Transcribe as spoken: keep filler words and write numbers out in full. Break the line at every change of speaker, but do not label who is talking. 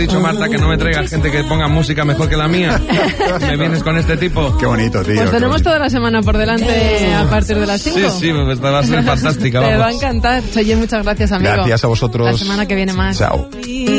He dicho, Marta, que no me traiga gente que ponga música mejor que la mía. ¿Me vienes con este tipo?
Qué bonito, tío.
Pues tenemos
bonito.
toda la semana por delante a partir de las cinco.
Sí, sí, pues va a ser fantástica.
Te
Vamos.
va a encantar. Oye, muchas gracias, amigo.
Gracias a vosotros.
La semana que viene más.
Chao.